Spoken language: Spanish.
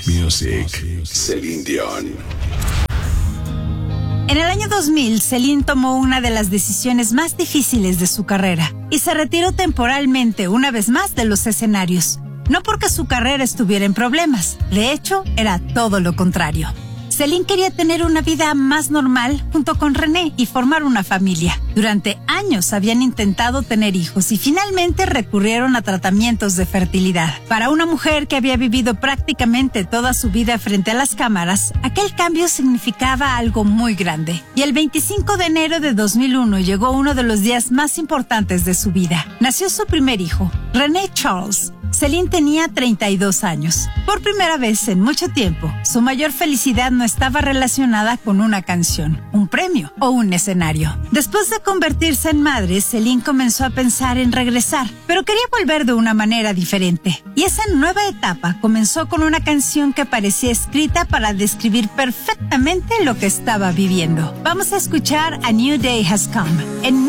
Music. Celine Dion. En el año 2000, Celine tomó una de las decisiones más difíciles de su carrera y se retiró temporalmente una vez más de los escenarios. No porque su carrera estuviera en problemas, de hecho, era todo lo contrario. Celine quería tener una vida más normal junto con René y formar una familia. Durante años habían intentado tener hijos y finalmente recurrieron a tratamientos de fertilidad. Para una mujer que había vivido prácticamente toda su vida frente a las cámaras, aquel cambio significaba algo muy grande. Y el 25 de enero de 2001 llegó uno de los días más importantes de su vida. Nació su primer hijo, René Charles. Celine tenía 32 años. Por primera vez en mucho tiempo, su mayor felicidad no estaba relacionada con una canción, un premio o un escenario. Después de convertirse en madre, Celine comenzó a pensar en regresar, pero quería volver de una manera diferente. Y esa nueva etapa comenzó con una canción que parecía escrita para describir perfectamente lo que estaba viviendo. Vamos a escuchar A New Day Has Come. En